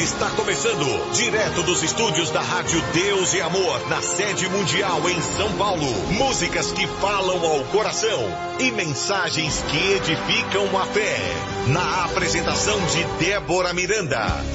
está começando, direto dos estúdios da Rádio Deus e Amor, na sede mundial em São Paulo. Músicas que falam ao coração e mensagens que edificam a fé. Na apresentação de Débora Miranda,